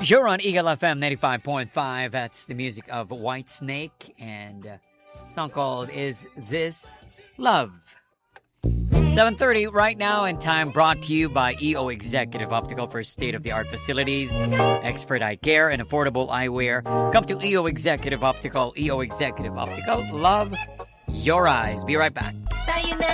You're on Eagle FM 95.5. That's the music of Whitesnake and a song called Is This Love? 7:30 right now, and time brought to you by EO Executive Optical for state-of-the-art facilities, expert eye care, and affordable eyewear. Come to EO Executive Optical. EO Executive Optical. Love your eyes. Be right back. Tayo na